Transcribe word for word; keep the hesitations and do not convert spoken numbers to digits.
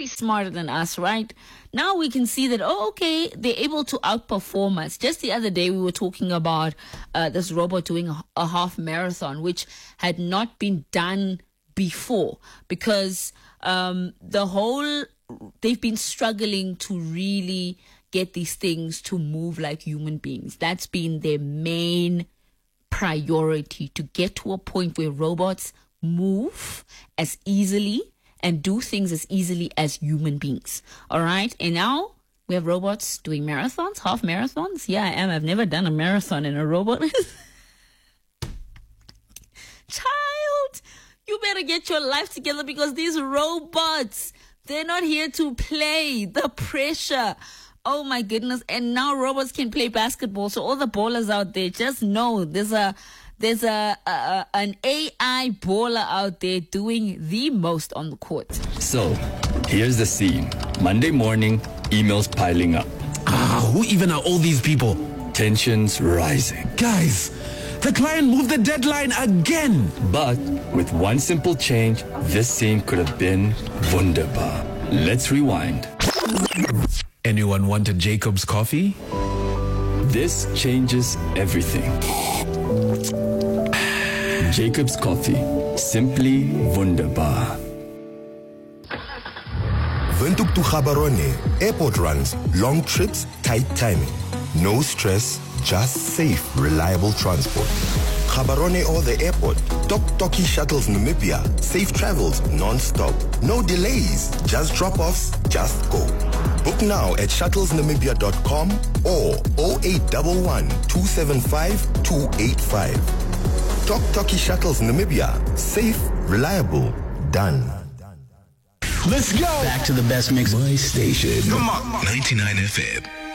smarter than us, right? Now we can see that, oh, okay, they're able to outperform us. Just the other day, we were talking about uh, this robot doing a, a half marathon, which had not been done before, because um, the whole, they've been struggling to really get these things to move like human beings. That's been their main priority, to get to a point where robots move as easily and do things as easily as human beings. All right. And now we have robots doing marathons, half marathons. Yeah, I am. I've never done a marathon in a robot. Child, you better get your life together, because these robots, they're not here to play. The pressure. Oh my goodness. And now robots can play basketball. So all the ballers out there, just know there's a there's a, a an A I baller out there doing the most on the court. So here's the scene. Monday morning, emails piling up. Ah, who even are all these people? Tensions rising. Guys, the client moved the deadline again. But with one simple change, this scene could have been wunderbar. Let's rewind. Anyone wanted Jacob's coffee? This changes everything. Jacob's Coffee. Simply wunderbar. Windhoek to Gaborone. Airport runs, long trips, tight timing. No stress, just safe, reliable transport. Gaborone or the airport. Tok Toki Shuttles Namibia. Safe travels, non-stop. No delays, just drop-offs, just go. Book now at shuttlesnamibia dot com or oh eight one one, two seven five, two eight five. Tok Toki Shuttles Namibia. Safe, reliable, done. Let's go. Back to the best mix. My station. Come on. ninety-nine F M.